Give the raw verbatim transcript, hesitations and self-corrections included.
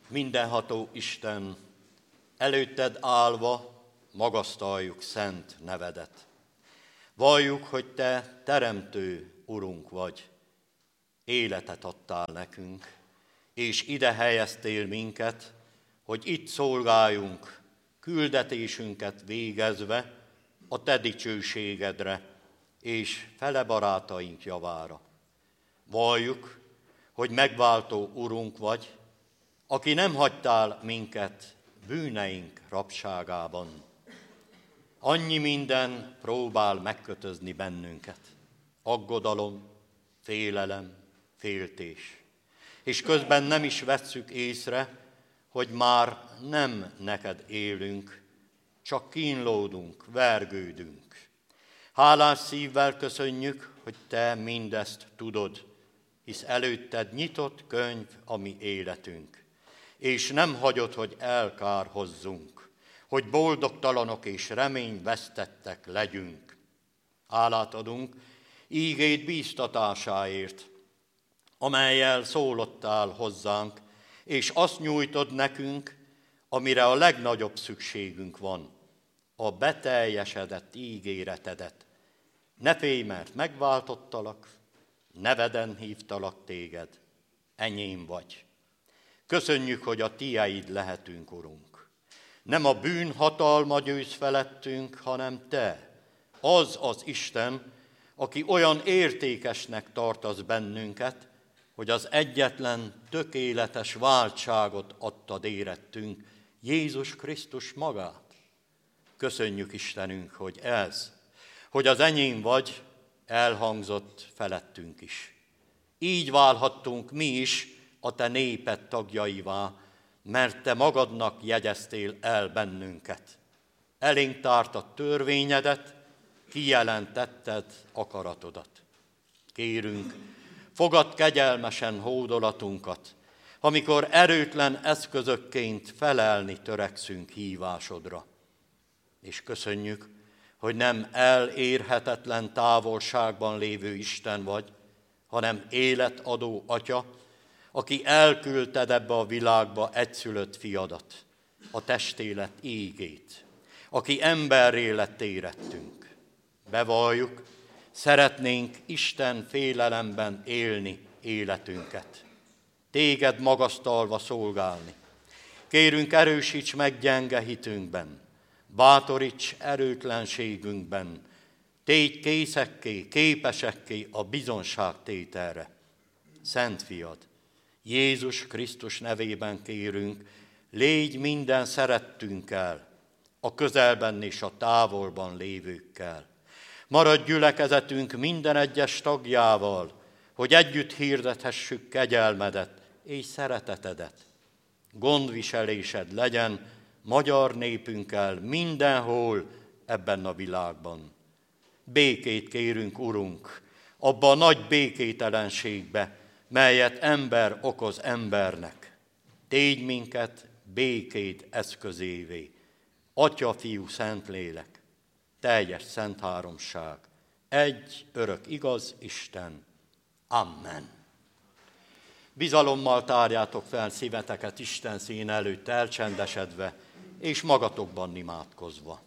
Mindenható Isten, előtted állva magasztaljuk szent nevedet. Valljuk, hogy te teremtő Urunk vagy, életet adtál nekünk, és ide helyeztél minket, hogy itt szolgáljunk, küldetésünket végezve a te dicsőségedre és fele barátaink javára. Valljuk, hogy megváltó Urunk vagy, aki nem hagytál minket bűneink rabságában. Annyi minden próbál megkötözni bennünket. Aggodalom, félelem, féltés. És közben nem is vesszük észre, hogy már nem neked élünk, csak kínlódunk, vergődünk. Hálás szívvel köszönjük, hogy te mindezt tudod, hisz előtted nyitott könyv a mi életünk. És nem hagyod, hogy elkárhozzunk, hogy boldogtalanok és reményvesztettek legyünk. Hálát adunk ígéd bíztatásáért, amellyel szólottál hozzánk, és azt nyújtod nekünk, amire a legnagyobb szükségünk van, a beteljesedett ígéretedet. Ne félj, mert megváltottalak, neveden hívtalak téged, enyém vagy. Köszönjük, hogy a tieid lehetünk, Urunk. Nem a bűn hatalma győz felettünk, hanem te, az az Isten, aki olyan értékesnek tartasz bennünket, hogy az egyetlen tökéletes váltságot adtad érettünk, Jézus Krisztus magát. Köszönjük, Istenünk, hogy ez, hogy az enyém vagy, elhangzott felettünk is. Így válhattunk mi is a te néped tagjaivá, mert te magadnak jegyeztél el bennünket. Elénk tártad törvényedet, kijelentetted akaratodat. Kérünk, fogadd kegyelmesen hódolatunkat, amikor erőtlen eszközökként felelni törekszünk hívásodra. És köszönjük, hogy nem elérhetetlen távolságban lévő Isten vagy, hanem életadó Atya, aki elküldted ebbe a világba egyszülött fiadat, a testélet ígét, aki emberré lett érettünk. Bevalljuk, szeretnénk Isten félelemben élni életünket, téged magasztalva szolgálni. Kérünk, erősíts meg gyenge hitünkben, bátoríts erőtlenségünkben, tégy készekké, képesekké a bizonságtételre. Szent Fiad, Jézus Krisztus nevében kérünk, légy minden szerettünkkel, a közelben és a távolban lévőkkel. Maradj gyülekezetünk minden egyes tagjával, hogy együtt hirdethessük kegyelmedet és szeretetedet. Gondviselésed legyen magyar népünkkel mindenhol ebben a világban. Békét kérünk, Urunk, abba a nagy békételenségbe, melyet ember okoz embernek. Tégy minket békéd eszközévé. Atya, Fiú, Szentlélek, teljes szent háromság, egy örök igaz Isten. Amen. Bizalommal tárjátok fel szíveteket Isten szín előtt elcsendesedve, és magatokban imádkozva.